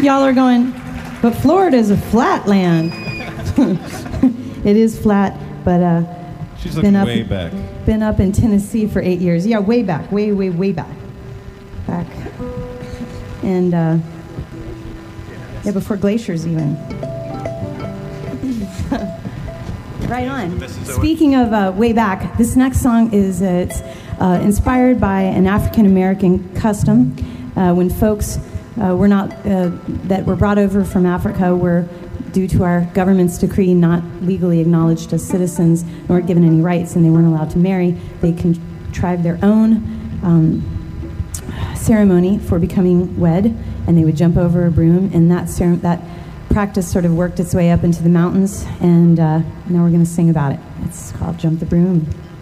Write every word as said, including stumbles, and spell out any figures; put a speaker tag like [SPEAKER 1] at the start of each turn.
[SPEAKER 1] Y'all are going, but Florida is a flat land. It is flat, but uh,
[SPEAKER 2] she's looking
[SPEAKER 1] been up,
[SPEAKER 2] way back.
[SPEAKER 1] Been up in Tennessee for eight years. Yeah, way back, way, way, way back. Back. And uh, yeah, before glaciers even. Right on. Speaking of uh, way back, this next song is uh, it's uh, inspired by an African American custom uh, when folks uh, were not uh, that were brought over from Africa were, due to our government's decree, not legally acknowledged as citizens nor given any rights, and they weren't allowed to marry. They contrived their own um, ceremony for becoming wed, and they would jump over a broom, and that cer- that practice sort of worked its way up into the mountains, and uh, now we're going to sing about it. It's called Jump the Broom.